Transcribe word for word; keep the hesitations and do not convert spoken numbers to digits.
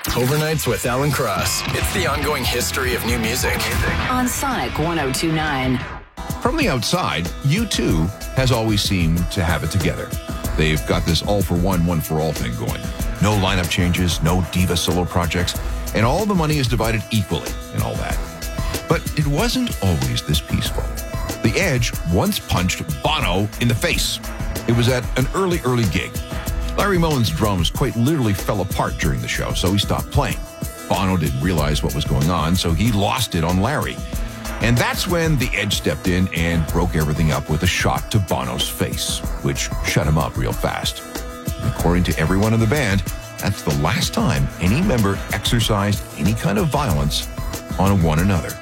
Overnights with Alan Cross. It's the ongoing history of new music. On Sonic one oh two point nine. From the outside, U two has always seemed to have it together. They've got this all-for-one, one-for-all thing going. No lineup changes, no diva solo projects, and all the money is divided equally and all that. But it wasn't always this peaceful. The Edge once punched Bono in the face. It was at an early, early gig. Larry Mullen's drums quite literally fell apart during the show, so he stopped playing. Bono didn't realize what was going on, so he lost it on Larry. And that's when the Edge stepped in and broke everything up with a shot to Bono's face, which shut him up real fast. According to everyone in the band, that's the last time any member exercised any kind of violence on one another.